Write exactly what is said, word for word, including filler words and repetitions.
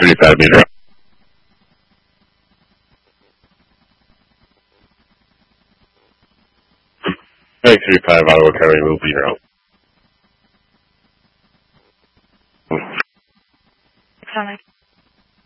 three five meter. Mike three five, Ottawa County, will be here out. Sound like